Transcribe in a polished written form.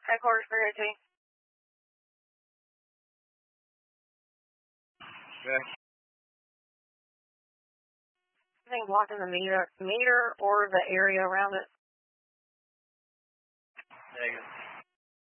Headquarters 318. Okay. Anything blocking the meter or the area around it? Negative.